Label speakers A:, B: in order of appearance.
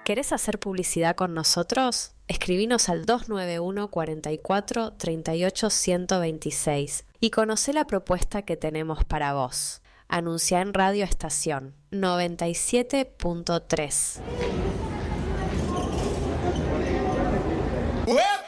A: ¿Querés hacer publicidad con nosotros? Escribinos al 291 44 38 126 y conocé la propuesta que tenemos para vos. Anunciá en Radio Estación 97.3.